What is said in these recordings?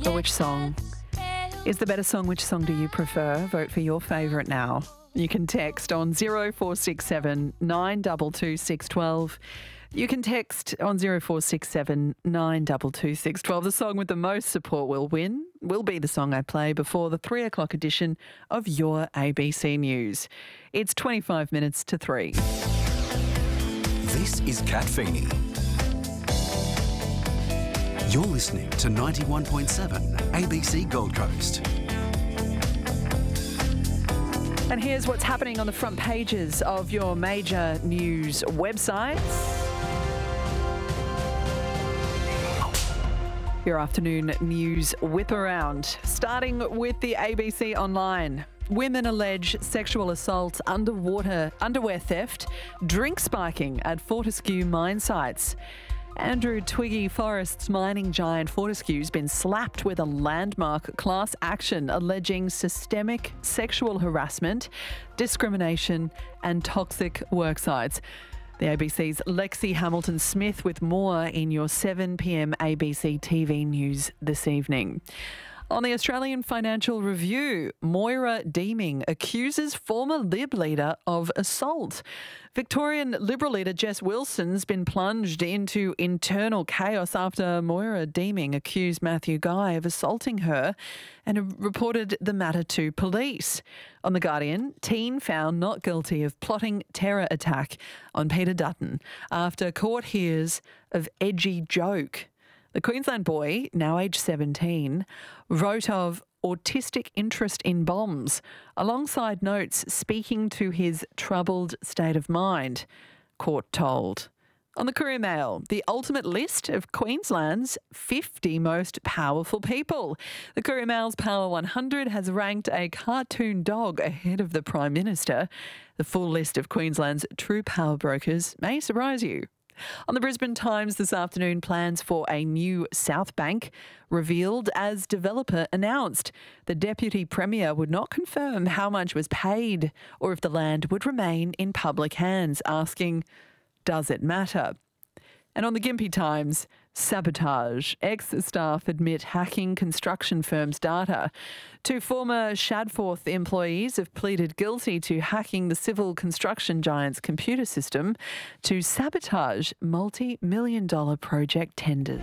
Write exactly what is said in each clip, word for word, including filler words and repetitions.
But which song is the better song? Which song do you prefer? Vote for your favourite now. You can text on zero four six seven nine two two six one two. You can text on zero four six seven nine two two six one two. The song with the most support will win, will be the song I play before the three o'clock edition of your A B C News. It's twenty-five minutes to three. This is Kat Feeney. You're listening to ninety-one point seven A B C Gold Coast. And here's what's happening on the front pages of your major news websites. Your afternoon news whip around, starting with the A B C Online. Women allege sexual assault, underwater underwear theft, drink spiking at Fortescue mine sites. Andrew Twiggy Forest's mining giant Fortescue's been slapped with a landmark class action alleging systemic sexual harassment, discrimination and toxic work sites. The A B C's Lexi Hamilton-Smith with more in your seven p m A B C T V news this evening. On the Australian Financial Review, Moira Deeming accuses former Lib leader of assault. Victorian Liberal leader Jess Wilson's been plunged into internal chaos after Moira Deeming accused Matthew Guy of assaulting her and reported the matter to police. On The Guardian, teen found not guilty of plotting terror attack on Peter Dutton after court hears of edgy joke. The Queensland boy, now aged seventeen, wrote of autistic interest in bombs, alongside notes speaking to his troubled state of mind, court told. On the Courier Mail, the ultimate list of Queensland's fifty most powerful people. The Courier Mail's Power one hundred has ranked a cartoon dog ahead of the Prime Minister. The full list of Queensland's true power brokers may surprise you. On the Brisbane Times this afternoon, plans for a new South Bank revealed as developer announced. The Deputy Premier would not confirm how much was paid or if the land would remain in public hands, asking, does it matter? And on the Gympie Times, sabotage. Ex-staff admit hacking construction firms' data. Two former Shadforth employees have pleaded guilty to hacking the civil construction giant's computer system to sabotage multi-million dollar project tenders.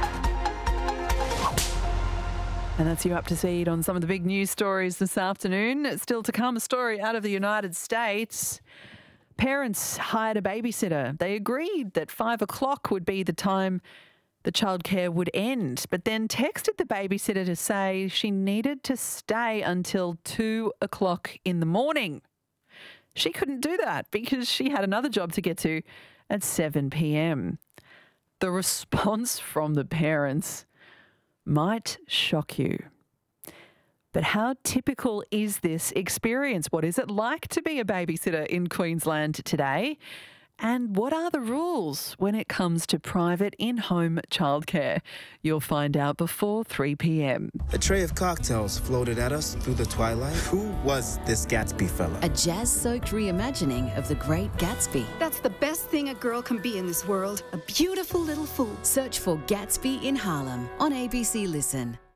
And that's you up to speed on some of the big news stories this afternoon. Still to come, a story out of the United States. Parents hired a babysitter. They agreed that five o'clock would be the time the childcare would end, but then texted the babysitter to say she needed to stay until two o'clock in the morning. She couldn't do that because she had another job to get to at seven p m. The response from the parents might shock you. But how typical is this experience? What is it like to be a babysitter in Queensland today? And what are the rules when it comes to private in-home childcare? You'll find out before three p m. A tray of cocktails floated at us through the twilight. Who was this Gatsby fella? A jazz-soaked reimagining of The Great Gatsby. That's the best thing a girl can be in this world. A beautiful little fool. Search for Gatsby in Harlem on A B C Listen.